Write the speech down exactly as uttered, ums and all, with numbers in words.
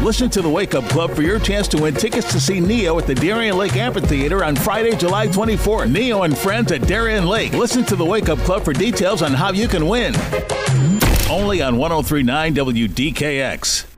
Listen to the Wake Up Club for your chance to win tickets to see Neo at the Darien Lake Amphitheater on Friday, July twenty-fourth. Neo and friends at Darien Lake. Listen to the Wake Up Club for details on how you can win. Only on one oh three point nine W D K X.